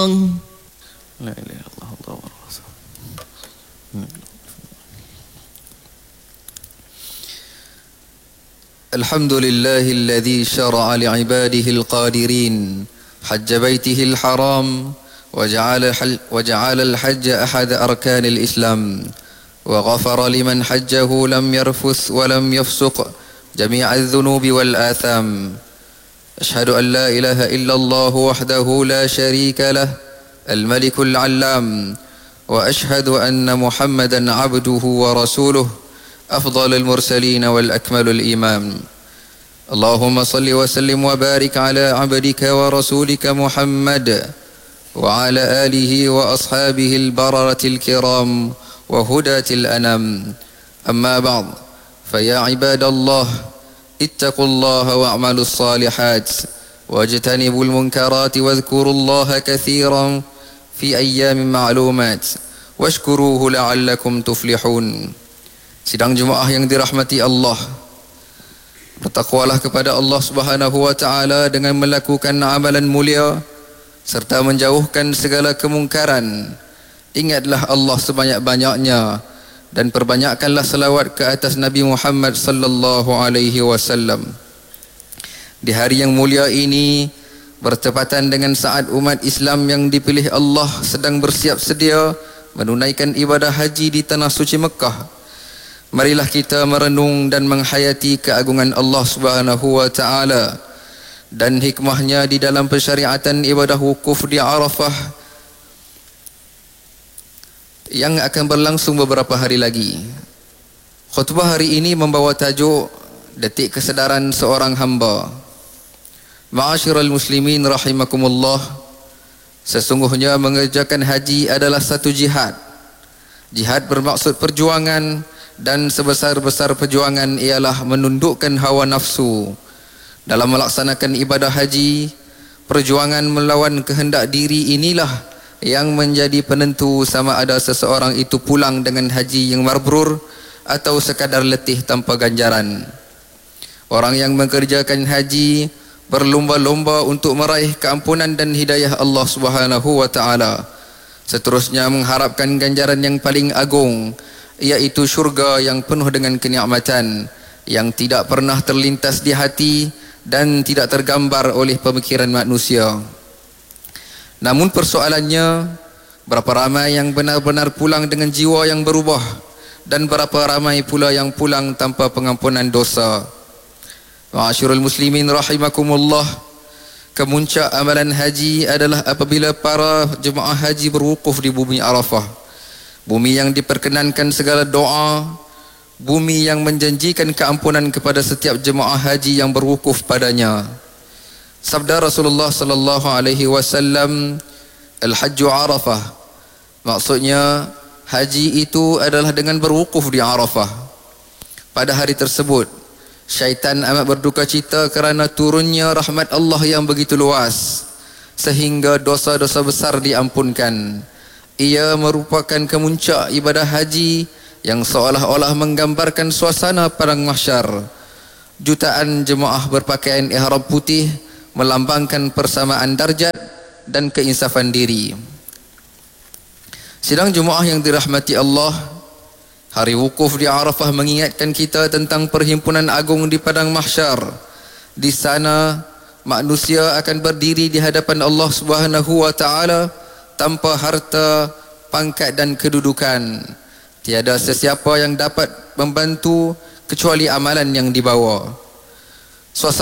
illallah. La ilaha illallah Muhammadur Rasul. Alhamdulillahilladzi syara'a li'ibadihi al-qadirin hajja baitihi al-haram وجعل الحج أحد أركان الإسلام وغفر لمن حجه لم يرفث ولم يفسق جميع الذنوب والآثام أشهد أن لا إله إلا الله وحده لا شريك له الملك العلام وأشهد أن محمدا عبده ورسوله أفضل المرسلين والأكمل الإمام اللهم صل وسلم وبارك على عبدك ورسولك محمد وعلى آله وأصحابه البررة الكرام وهداة الأنام أما بعد فيا عباد الله اتقوا الله واعملوا الصالحات واجتنبوا المنكرات واذكروا الله كثيرا في أيام معلومات واشكروه لعلكم تفلحون. Sidang jemaah yang dirahmati Allah, bertakwalah kepada Allah Subhanahu wa taala dengan melakukan amalan mulia serta menjauhkan segala kemungkaran. Ingatlah Allah sebanyak-banyaknya dan perbanyakkanlah selawat ke atas Nabi Muhammad sallallahu alaihi wasallam. Di hari yang mulia ini bertepatan dengan saat umat Islam yang dipilih Allah sedang bersiap sedia menunaikan ibadah haji di tanah suci Mekah. Marilah kita merenung dan menghayati keagungan Allah Subhanahu wa taala dan hikmahnya di dalam pensyariatan ibadah wukuf di Arafah yang akan berlangsung beberapa hari lagi. Khutbah hari ini membawa tajuk Detik Kesedaran Seorang Hamba. Ma'asyiral muslimin rahimakumullah, sesungguhnya mengerjakan haji adalah satu jihad. Jihad bermaksud perjuangan, dan sebesar-besar perjuangan ialah menundukkan hawa nafsu. Dalam melaksanakan ibadah haji, perjuangan melawan kehendak diri inilah yang menjadi penentu sama ada seseorang itu pulang dengan haji yang mabrur atau sekadar letih tanpa ganjaran. Orang yang mengerjakan haji berlomba-lomba untuk meraih keampunan dan hidayah Allah Subhanahu wa taala. Seterusnya mengharapkan ganjaran yang paling agung, iaitu syurga yang penuh dengan kenikmatan yang tidak pernah terlintas di hati dan tidak tergambar oleh pemikiran manusia. Namun persoalannya, berapa ramai yang benar-benar pulang dengan jiwa yang berubah dan berapa ramai pula yang pulang tanpa pengampunan dosa. Ma'asyiral muslimin rahimakumullah, kemuncak amalan haji adalah apabila para jemaah haji berwukuf di bumi Arafah, bumi yang diperkenankan segala doa, bumi yang menjanjikan keampunan kepada setiap jemaah haji yang berwukuf padanya. Sabda Rasulullah sallallahu alaihi wasallam, al-hajju Arafah, maksudnya haji itu adalah dengan berwukuf di Arafah. Pada hari tersebut syaitan amat berduka cita kerana turunnya rahmat Allah yang begitu luas sehingga dosa-dosa besar diampunkan. Ia merupakan kemuncak ibadah haji yang seolah-olah menggambarkan suasana padang mahsyar. Jutaan jemaah berpakaian ihram putih melambangkan persamaan darjat dan keinsafan diri. Sidang jemaah yang dirahmati Allah, hari wukuf di Arafah mengingatkan kita tentang perhimpunan agung di padang mahsyar. Di sana manusia akan berdiri di hadapan Allah Subhanahu wa taala tanpa harta, pangkat dan kedudukan. Tiada sesiapa yang dapat membantu kecuali amalan yang dibawa. Suasana